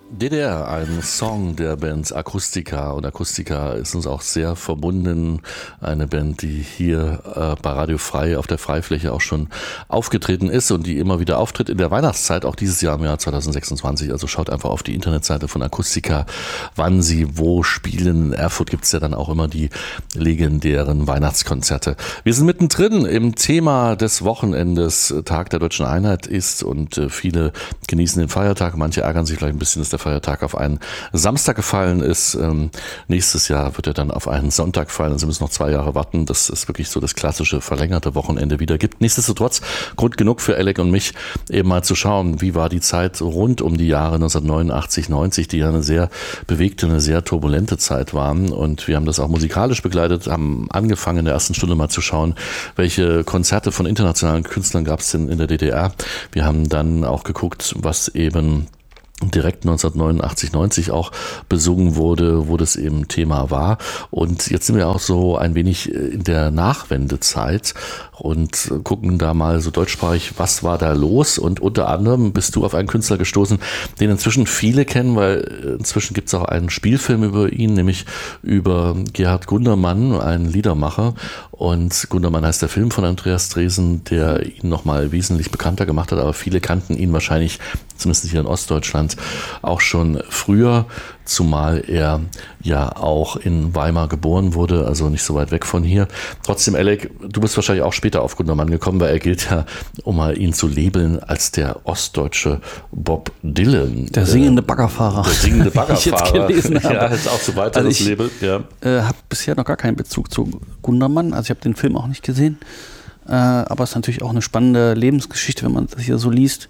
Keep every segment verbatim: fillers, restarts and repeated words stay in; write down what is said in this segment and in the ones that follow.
D D R, ein Song der Band Acoustica, und Acoustica ist uns auch sehr verbunden. Eine Band, die hier äh, bei Radio Frei auf der Freifläche auch schon aufgetreten ist und die immer wieder auftritt in der Weihnachtszeit, auch dieses Jahr im Jahr zwanzig sechsundzwanzig. Also schaut einfach auf die Internetseite von Acoustica, wann sie wo spielen. In Erfurt gibt es ja dann auch immer die legendären Weihnachtskonzerte. Wir sind mittendrin im Thema des Wochenendes. Tag der Deutschen Einheit ist und äh, viele genießen den Feiertag. Manche ärgern sich vielleicht ein bisschen, dass der Feiertag auf einen Samstag gefallen ist. Ähm, nächstes Jahr wird er dann auf einen Sonntag fallen. Also müssen noch zwei Jahre warten, dass es wirklich so das klassische verlängerte Wochenende wieder gibt. Nichtsdestotrotz Grund genug für Alec und mich, eben mal zu schauen, wie war die Zeit rund um die Jahre neunzehnhundertneunundachtzig, neunzig, die ja eine sehr bewegte, eine sehr turbulente Zeit waren. Und wir haben das auch musikalisch begleitet, haben angefangen in der ersten Stunde mal zu schauen, welche Konzerte von internationalen Künstlern gab es denn in der D D R. Wir haben dann auch geguckt, was eben direkt neunzehnhundertneunundachtzig, neunzig auch besungen wurde, wo das eben Thema war. Und jetzt sind wir auch so ein wenig in der Nachwendezeit und gucken da mal so deutschsprachig, was war da los? Und unter anderem bist du auf einen Künstler gestoßen, den inzwischen viele kennen, weil inzwischen gibt es auch einen Spielfilm über ihn, nämlich über Gerhard Gundermann, einen Liedermacher. Und Gundermann heißt der Film von Andreas Dresen, der ihn nochmal wesentlich bekannter gemacht hat, aber viele kannten ihn wahrscheinlich, zumindest hier in Ostdeutschland, auch schon früher, zumal er ja auch in Weimar geboren wurde, also nicht so weit weg von hier. Trotzdem, Alec, du bist wahrscheinlich auch später auf Gundermann gekommen, weil er gilt ja, um mal ihn zu labeln, als der ostdeutsche Bob Dylan. Der singende Baggerfahrer. Der singende Baggerfahrer. Ich jetzt gelesen habe. Ja, ist auch so weiter also das ich, Label. Ja. äh, habe bisher noch gar keinen Bezug zu Gundermann, also ich habe den Film auch nicht gesehen, äh, aber es ist natürlich auch eine spannende Lebensgeschichte, wenn man das hier so liest,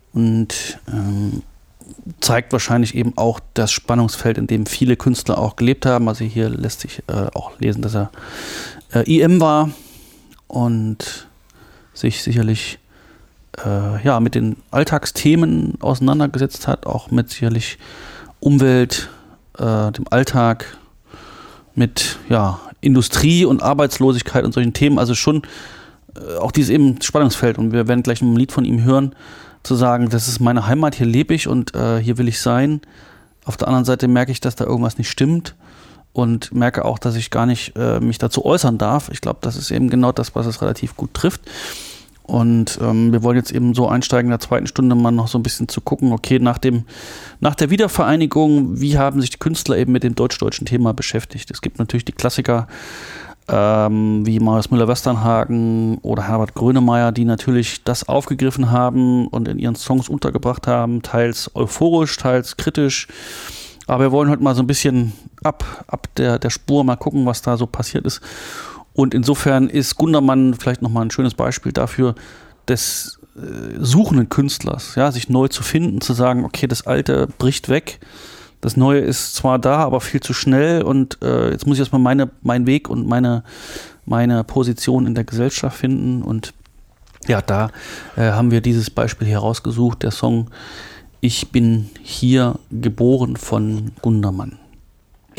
und ähm, zeigt wahrscheinlich eben auch das Spannungsfeld, in dem viele Künstler auch gelebt haben. Also hier lässt sich äh, auch lesen, dass er äh, I M war und sich sicherlich äh, ja, mit den Alltagsthemen auseinandergesetzt hat, auch mit sicherlich Umwelt, äh, dem Alltag, mit ja, Industrie und Arbeitslosigkeit und solchen Themen. Also schon äh, auch dieses eben Spannungsfeld, und wir werden gleich ein Lied von ihm hören, zu sagen, das ist meine Heimat, hier lebe ich und äh, hier will ich sein. Auf der anderen Seite merke ich, dass da irgendwas nicht stimmt und merke auch, dass ich gar nicht äh, mich dazu äußern darf. Ich glaube, das ist eben genau das, was es relativ gut trifft. Und ähm, wir wollen jetzt eben so einsteigen in der zweiten Stunde mal noch so ein bisschen zu gucken, okay, nach dem, nach der Wiedervereinigung, wie haben sich die Künstler eben mit dem deutsch-deutschen Thema beschäftigt? Es gibt natürlich die Klassiker, Ähm, wie Marius Müller-Westernhagen oder Herbert Grönemeyer, die natürlich das aufgegriffen haben und in ihren Songs untergebracht haben, teils euphorisch, teils kritisch. Aber wir wollen heute mal so ein bisschen ab, ab der, der Spur mal gucken, was da so passiert ist. Und insofern ist Gundermann vielleicht nochmal ein schönes Beispiel dafür, des äh, suchenden Künstlers, ja, sich neu zu finden, zu sagen, okay, das Alte bricht weg. Das Neue ist zwar da, aber viel zu schnell, und äh, jetzt muss ich erstmal meine, meinen Weg und meine, meine Position in der Gesellschaft finden. Und ja, da äh, haben wir dieses Beispiel hier rausgesucht, der Song Ich bin hier geboren von Gundermann.